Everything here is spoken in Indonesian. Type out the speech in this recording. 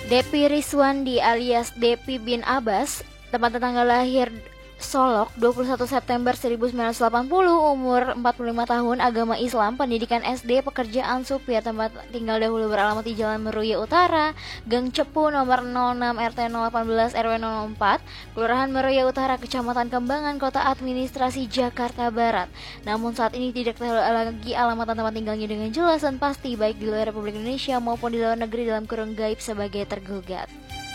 Depi Rizwandi alias Depi bin Abbas, tempat tanggal lahir Solok 21 September 1980, umur 45 tahun, agama Islam, pendidikan SD, pekerjaan supir, tempat tinggal dahulu beralamat di Jalan Meruya Utara, Gang Cepu nomor 06 RT 018 RW 04, Kelurahan Meruya Utara, Kecamatan Kembangan, Kota Administrasi Jakarta Barat. Namun saat ini tidak tahu lagi alamat tempat tinggalnya dengan jelas dan pasti, baik di luar Republik Indonesia maupun di luar negeri dalam kurung gaib sebagai tergugat.